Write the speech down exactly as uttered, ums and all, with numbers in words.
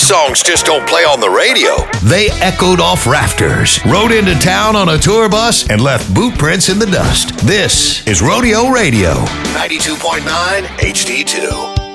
songs just don't play on the radio. They echoed off rafters, rode into town on a tour bus, and left boot prints in the dust. This is Rodeo Radio, ninety-two point nine H D two.